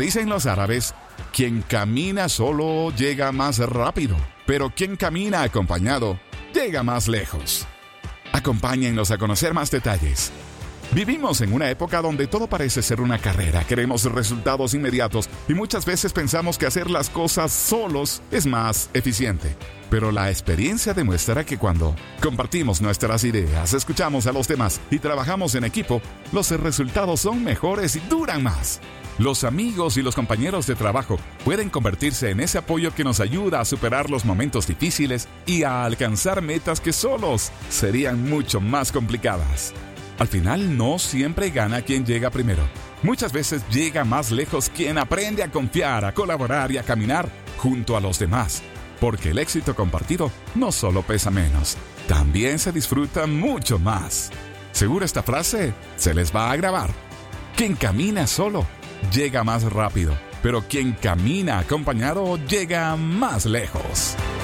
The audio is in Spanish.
Dicen los árabes, quien camina solo llega más rápido, pero quien camina acompañado llega más lejos. Acompáñennos a conocer más detalles. Vivimos en una época donde todo parece ser una carrera, queremos resultados inmediatos y muchas veces pensamos que hacer las cosas solos es más eficiente. Pero la experiencia demuestra que cuando compartimos nuestras ideas, escuchamos a los demás y trabajamos en equipo, los resultados son mejores y duran más. Los amigos y los compañeros de trabajo pueden convertirse en ese apoyo que nos ayuda a superar los momentos difíciles y a alcanzar metas que solos serían mucho más complicadas. Al final, no siempre gana quien llega primero. Muchas veces llega más lejos quien aprende a confiar, a colaborar y a caminar junto a los demás. Porque el éxito compartido no solo pesa menos, también se disfruta mucho más. Seguro esta frase se les va a grabar. Quien camina solo llega más rápido, pero quien camina acompañado llega más lejos.